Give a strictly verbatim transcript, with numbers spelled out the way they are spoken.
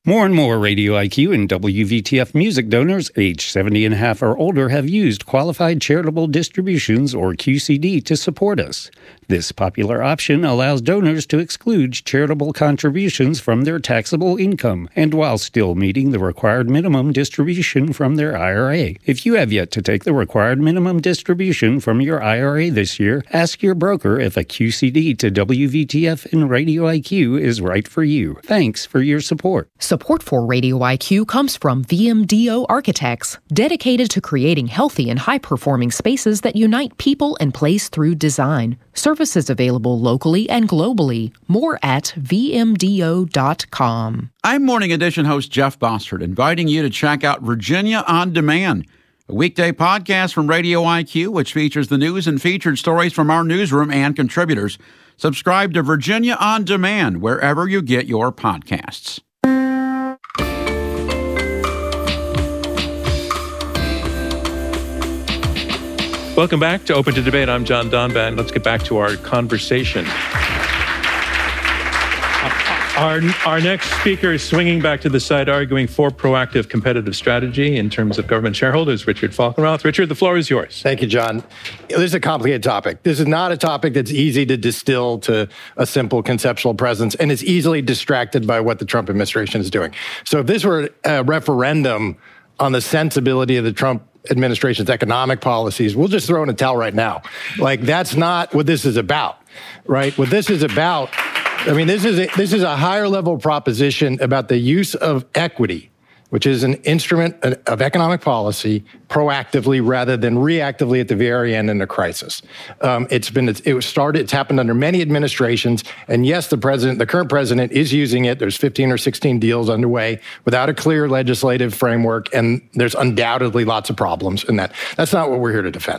More and more Radio I Q and W V T F music donors age seventy and a half or older have used Qualified Charitable Distributions, or Q C D, to support us. This popular option allows donors to exclude charitable contributions from their taxable income, and while still meeting the required minimum distribution from their I R A. If you have yet to take the required minimum distribution from your I R A this year, ask your broker if a Q C D to W V T F and Radio I Q is right for you. Thanks for your support. Support for Radio I Q comes from V M D O Architects, dedicated to creating healthy and high-performing spaces that unite people and place through design. Services available locally and globally. More at v m d o dot com. I'm Morning Edition host Jeff Bossert, inviting you to check out Virginia On Demand, a weekday podcast from Radio I Q, which features the news and featured stories from our newsroom and contributors. Subscribe to Virginia On Demand wherever you get your podcasts. Welcome back to Open to Debate. I'm John Donvan. Let's get back to our conversation. Our, our next speaker is swinging back to the side, arguing for proactive competitive strategy in terms of government shareholders, Richard Falkenrath. Richard, the floor is yours. Thank you, John. This is a complicated topic. This is not a topic that's easy to distill to a simple conceptual presence, and it's easily distracted by what the Trump administration is doing. So if this were a referendum on the sensibility of the Trump administration's economic policies, we'll just throw in a towel right now. Like, that's not what this is about, right? What this is about, I mean, this is a, this is a higher level proposition about the use of equity, which is an instrument of economic policy, proactively rather than reactively at the very end in a crisis. Um, it's been, it was started, it's happened under many administrations, and yes, the president, the current president is using it. There's fifteen or sixteen deals underway without a clear legislative framework, and there's undoubtedly lots of problems in that. That's not what we're here to defend.